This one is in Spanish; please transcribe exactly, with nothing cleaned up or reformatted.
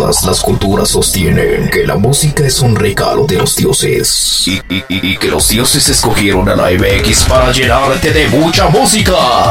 todas las culturas sostienen que la música es un regalo de los dioses y, y, y, y que los dioses escogieron a la M X para llenarte de mucha música.